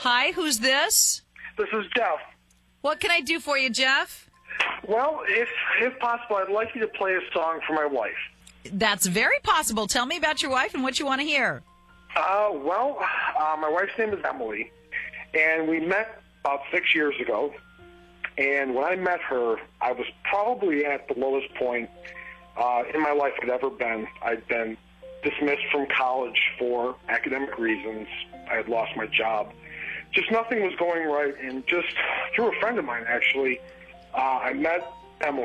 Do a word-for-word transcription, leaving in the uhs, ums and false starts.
Hi, who's this? This is Jeff. What can I do for you, Jeff? Well, if if possible, I'd like you to play a song for my wife. That's very possible. Tell me about your wife and what you want to hear. Uh, well, uh, my wife's name is Emily, and we met about six years ago. And when I met her, I was probably at the lowest point uh, in my life I'd ever been. I'd been dismissed from college for academic reasons. I had lost my job. Just nothing was going right, and just through a friend of mine, actually, uh, I met Emily.